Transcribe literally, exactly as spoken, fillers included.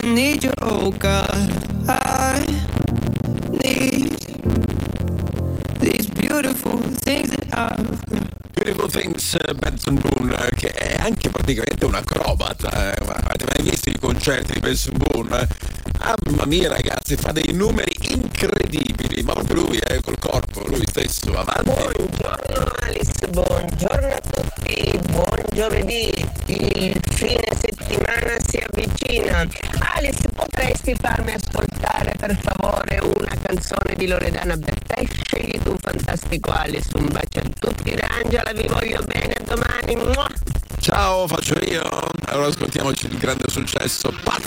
need you, oh God. I need these beautiful things that I've got. Beautiful Things, Benson Boone, che è anche praticamente un acrobata. Eh. Avete mai visto i concerti di Benson Boone? Mamma mia ragazzi, fa dei numeri incredibili, ma proprio lui, eh, col corpo, lui stesso, avanti. Buongiorno Alice, buongiorno a tutti, buon giovedì, il fine settimana si avvicina. Alice, potresti farmi ascoltare per favore una canzone di Loredana Bertè? Scegli tu, fantastico Alice, un bacio a tutti da Angela, vi voglio bene, a domani. Mua! Ciao, faccio io. Allora ascoltiamoci il grande successo